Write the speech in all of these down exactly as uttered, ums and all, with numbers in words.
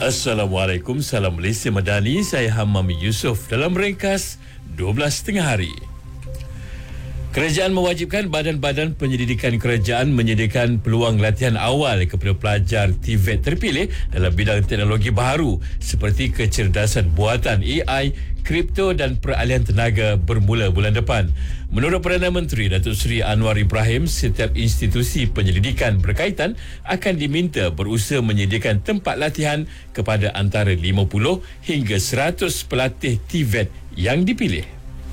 Assalamualaikum, salam Malaysia Madani. Saya Hammam Yusof. Dalam ringkas dua belas tengah hari. Kerajaan mewajibkan badan-badan penyelidikan kerajaan menyediakan peluang latihan awal kepada pelajar T V E T terpilih dalam bidang teknologi baharu seperti kecerdasan buatan A I, kripto dan peralihan tenaga bermula bulan depan. Menurut Perdana Menteri Datuk Seri Anwar Ibrahim, setiap institusi penyelidikan berkaitan akan diminta berusaha menyediakan tempat latihan kepada antara lima puluh hingga seratus pelatih T V E T yang dipilih.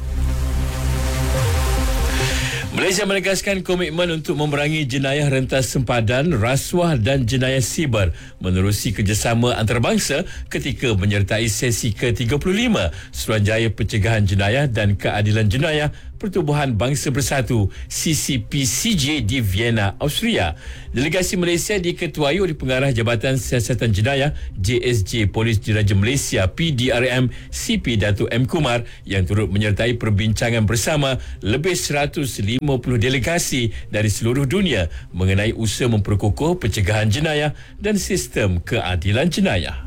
Malaysia menegaskan komitmen untuk memerangi jenayah rentas sempadan, rasuah dan jenayah siber menerusi kerjasama antarabangsa ketika menyertai sesi ke tiga puluh lima Suruhanjaya Pencegahan Jenayah dan Keadilan Jenayah Pertubuhan Bangsa Bersatu C C P C J di Vienna, Austria. Delegasi Malaysia diketuai oleh Pengarah Jabatan Siasatan Jenayah J S J Polis Diraja Malaysia P D R M C P Datuk M Kumar yang turut menyertai perbincangan bersama lebih seratus lima puluh delegasi dari seluruh dunia mengenai usaha memperkukuh pencegahan jenayah dan sistem keadilan jenayah.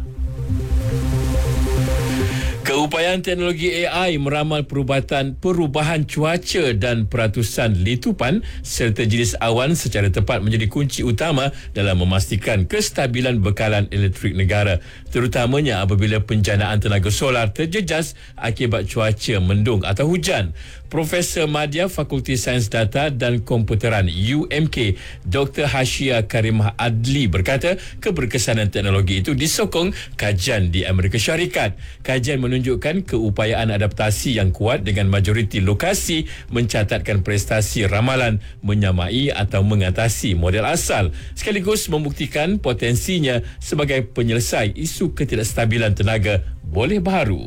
Keupayaan teknologi A I meramal perubatan perubahan cuaca dan peratusan letupan serta jenis awan secara tepat menjadi kunci utama dalam memastikan kestabilan bekalan elektrik negara, terutamanya apabila penjanaan tenaga solar terjejas akibat cuaca mendung atau hujan. Profesor Madya Fakulti Sains Data dan Komputeran U M K Doktor Hashia Karimah Adli berkata keberkesanan teknologi itu disokong kajian di Amerika Syarikat. Kajian menunjukkan keupayaan adaptasi yang kuat dengan majoriti lokasi mencatatkan prestasi ramalan menyamai atau mengatasi model asal, sekaligus membuktikan potensinya sebagai penyelesai isu ketidakstabilan tenaga boleh baharu.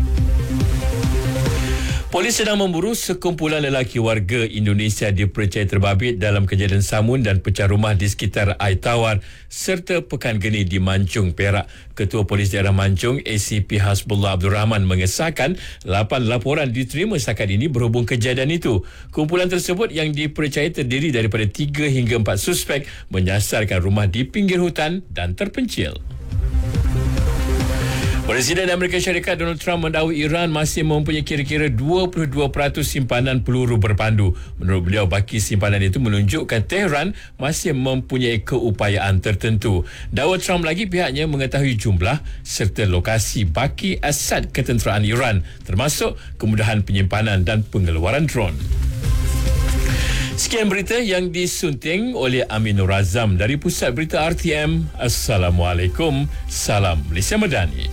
Polis sedang memburu sekumpulan lelaki warga Indonesia dipercayai terbabit dalam kejadian samun dan pecah rumah di sekitar Air Tawar serta Pekan Geni di Mancung, Perak. Ketua Polis Daerah Mancung A C P Hasbullah Abdul Rahman mengesahkan lapan laporan diterima setakat ini berhubung kejadian itu. Kumpulan tersebut yang dipercayai terdiri daripada tiga hingga empat suspek menyasarkan rumah di pinggir hutan dan terpencil. Presiden Amerika Syarikat Donald Trump mendakwa Iran masih mempunyai kira-kira dua puluh dua peratus simpanan peluru berpandu. Menurut beliau, baki simpanan itu menunjukkan Tehran masih mempunyai keupayaan tertentu. Dakwa Trump lagi pihaknya mengetahui jumlah serta lokasi baki asad ketenteraan Iran, termasuk kemudahan penyimpanan dan pengeluaran drone. Sekian berita yang disunting oleh Aminur Azam dari Pusat Berita R T M. Assalamualaikum. Salam Malaysia Madani.